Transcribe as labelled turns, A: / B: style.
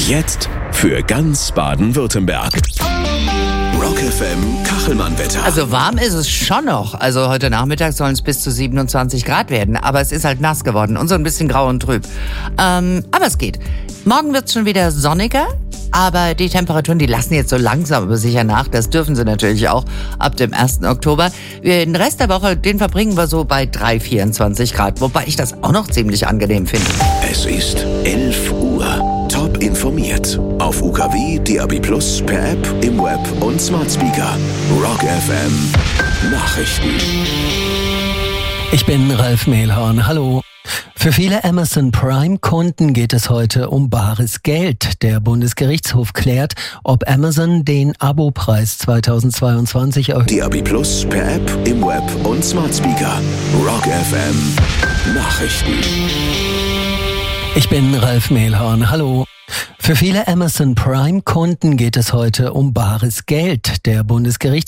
A: jetzt für ganz Baden-Württemberg. Rock FM Kachelmann-Wetter.
B: Also warm ist es schon noch. Also heute Nachmittag sollen es bis zu 27 Grad werden. Aber es ist halt nass geworden und so ein bisschen grau und trüb. Aber es geht. Morgen wird es schon wieder sonniger. Aber die Temperaturen, die lassen jetzt so langsam aber sicher nach. Das dürfen sie natürlich auch ab dem 1. Oktober. Den Rest der Woche, den verbringen wir so bei 24 Grad. Wobei ich das auch noch ziemlich angenehm finde.
A: Es ist 11 Uhr. Top informiert. Auf UKW, DAB+, per App, im Web und Smart Speaker. Rock FM Nachrichten.
C: Ich bin Ralf Mehlhorn. Hallo. Für viele Amazon Prime-Kunden geht es heute um bares Geld. Der Bundesgerichtshof klärt, ob Amazon den Abopreis 2022 erhöht.
A: DAB+, per App, im Web und Smart Speaker. Rock FM Nachrichten.
C: Ich bin Ralf Mehlhorn. Hallo. Für viele Amazon Prime-Kunden geht es heute um bares Geld. Der Bundesgerichtshof